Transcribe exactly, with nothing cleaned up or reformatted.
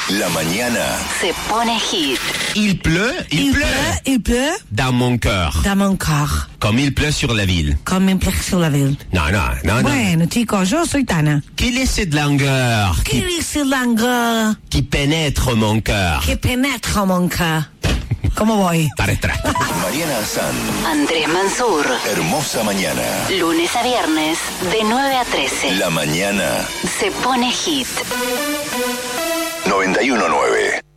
La mañana se pone hit. Il pleut, il, Il pleut, pleut, il pleut dans mon cœur, dans mon corps, comme il pleut sur la ville. comme il pleut sur la ville. No, no, no, no. Bueno, chicos, yo soy Tana. Quelle est cette langueur ¿Qué qui, dice Langa qui pénètre mon cœur? que penetra mon cœur? ¿Cómo voy? Para atrás. Mariana San, Andrés Mansur. hermosa mañana. Lunes a viernes, de nueve a trece. La mañana Se pone hit. noventa y uno nueve.